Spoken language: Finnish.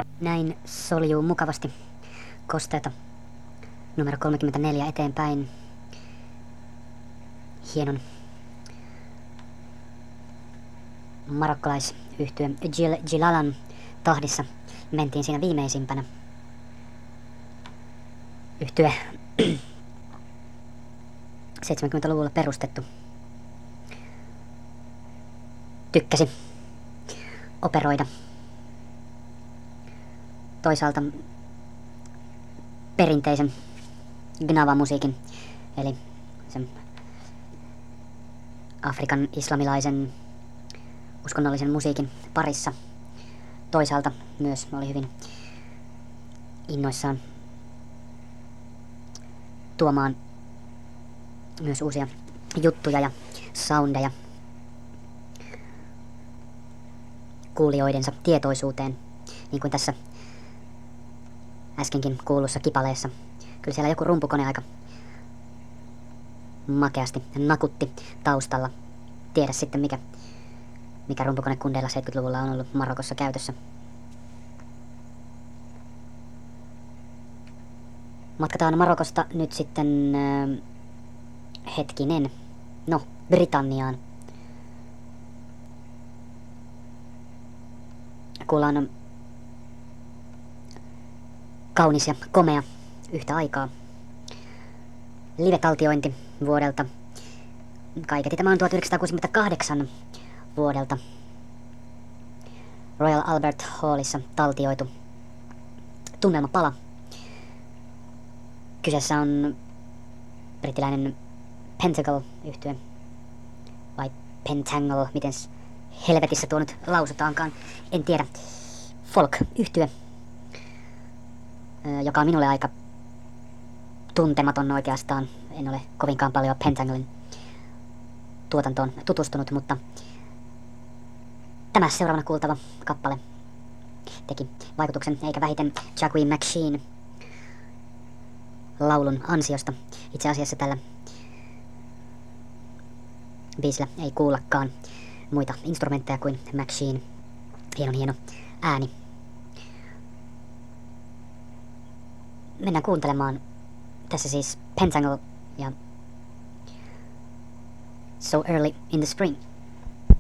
Näin soljuu mukavasti kosteita numero 34 eteenpäin. Hienon marokkolaisyhtye Jilalan tahdissa mentiin siinä viimeisimpänä. Yhtye 70-luvulla perustettu. Tykkäsi operoida toisaalta perinteisen Gnawa-musiikin, eli sen Afrikan islamilaisen uskonnollisen musiikin parissa. Toisaalta myös oli hyvin innoissaan tuomaan myös uusia juttuja ja soundeja kuulijoidensa tietoisuuteen, niin kuin tässä äskenkin kuulussa kipaleessa. Kyllä siellä joku rumpukone aika makeasti nakutti taustalla. Tiedä sitten mikä rumpukone kundeilla 70-luvulla on ollut Marokossa käytössä. Matkataan Marokosta nyt sitten Britanniaan. Kuullaan kaunis ja komea yhtä aikaa live-taltiointi vuodelta. Kaiketi tämä on 1968 vuodelta Royal Albert Hallissa taltioitu tunnelmapala. Kyseessä on brittiläinen Pentagle-yhtye, vai Pentangle, miten helvetissä tuo nyt lausutaankaan, en tiedä. Folk-yhtye, joka on minulle aika tuntematon oikeastaan. En ole kovinkaan paljon Pentanglen tuotantoon tutustunut, mutta tämä seuraavana kuultava kappale teki vaikutuksen, eikä vähiten Jackie McSheen laulun ansiosta. Itse asiassa tällä biisillä ei kuullakaan muita instrumentteja kuin McSheen. Hieno ääni. Mennään kuuntelemaan. Tässä siis Pentangle ja So Early in the Spring.